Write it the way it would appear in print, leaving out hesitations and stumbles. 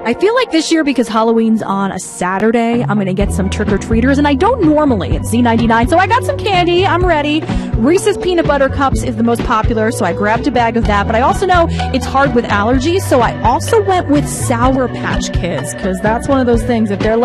I feel like this year, because Halloween's on a Saturday, I'm going to get some trick-or-treaters, and I don't normally at Z99, so I got some candy. I'm ready. Reese's Peanut Butter Cups is the most popular, so I grabbed a bag of that, but I also know it's hard with allergies, so I also went with Sour Patch Kids, because that's one of those things, if they're